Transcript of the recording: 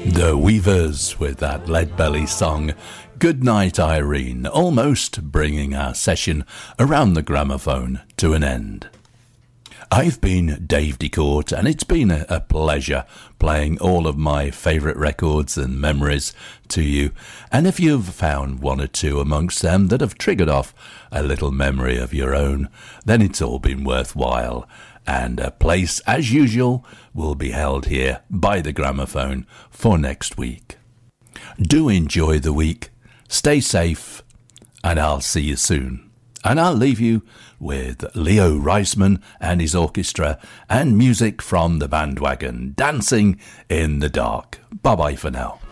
The Weavers with that Lead Belly song, Good Night Irene, almost bringing our session around the gramophone to an end. I've been Dave DeCourt, and it's been a pleasure playing all of my favourite records and memories to you. And if you've found one or two amongst them that have triggered off a little memory of your own, then it's all been worthwhile. And a place, as usual, will be held here by the gramophone for next week. Do enjoy the week, stay safe, and I'll see you soon. And I'll leave you with Leo Reisman and his orchestra and music from the bandwagon, Dancing in the Dark. Bye-bye for now.